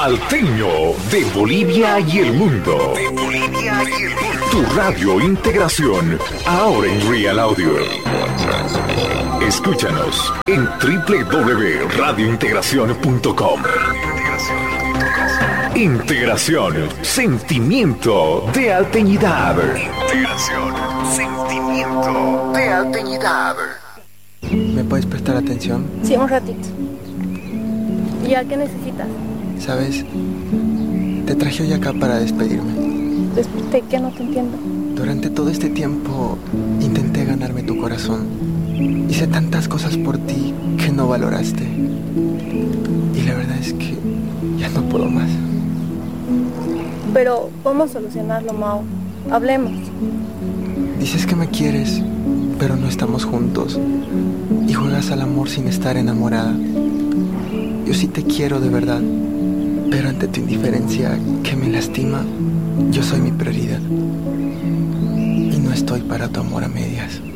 Alteño de Bolivia y el mundo. Tu radio Integración, ahora en Real Audio. Escúchanos en www.radiointegracion.com. Integración, sentimiento de alteñidad. Integración, sentimiento de alteñidad. ¿Me puedes prestar atención? Sí, un ratito. ¿Ya qué necesitas? ¿Sabes? Te traje hoy acá para despedirme. ¿De qué? No te entiendo. Durante todo este tiempo intenté ganarme tu corazón. Hice tantas cosas por ti que no valoraste. Y la verdad es que ya no puedo más. Pero vamos a solucionarlo, Mao. Hablemos. Dices que me quieres, pero no estamos juntos. Y juegas al amor sin estar enamorada. Yo sí te quiero de verdad, pero ante tu indiferencia que me lastima, yo soy mi prioridad. Y no estoy para tu amor a medias.